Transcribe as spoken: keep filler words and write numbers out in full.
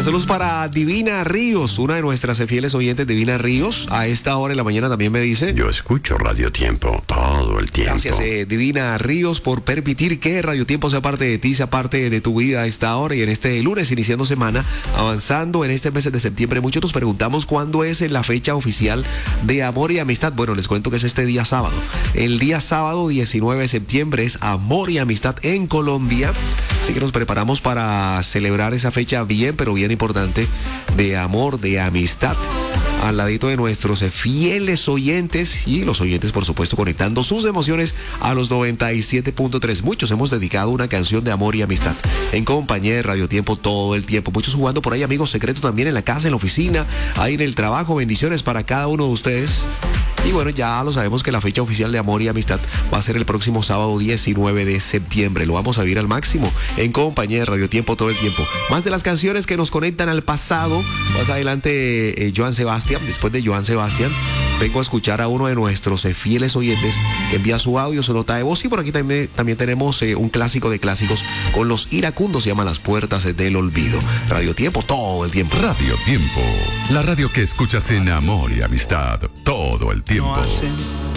Saludos para Divina Ríos, una de nuestras fieles oyentes, Divina Ríos. A esta hora de la mañana también me dice: yo escucho Radio Tiempo todo el tiempo. Gracias, eh, Divina Ríos, por permitir que Radio Tiempo sea parte de ti, sea parte de tu vida a esta hora y en este lunes, iniciando semana, avanzando en este mes de septiembre. Muchos nos preguntamos cuándo es la fecha oficial de Amor y Amistad. Bueno, les cuento que es este día sábado. El día sábado diecinueve de septiembre es Amor y Amistad en Colombia. Así que nos preparamos para celebrar esa fecha bien, pero bien importante, de amor, de amistad, al ladito de nuestros fieles oyentes y los oyentes, por supuesto, conectando sus emociones a los noventa y siete punto tres. Muchos hemos dedicado una canción de amor y amistad en compañía de Radio Tiempo todo el tiempo. Muchos jugando por ahí, amigos secretos también en la casa, en la oficina, ahí en el trabajo. Bendiciones para cada uno de ustedes. Y bueno, ya lo sabemos que la fecha oficial de Amor y Amistad va a ser el próximo sábado diecinueve de septiembre. Lo vamos a vivir al máximo en compañía de Radio Tiempo todo el tiempo. Más de las canciones que nos conectan al pasado. Más adelante, eh, Joan Sebastián. Después de Joan Sebastián, vengo a escuchar a uno de nuestros eh, fieles oyentes que envía su audio, su nota de voz. Y por aquí también, también tenemos eh, un clásico de clásicos con los iracundos. Se llama Las Puertas del Olvido. Radio Tiempo todo el tiempo. Radio Tiempo, la radio que escuchas en Amor y Amistad todo el tiempo. No hacen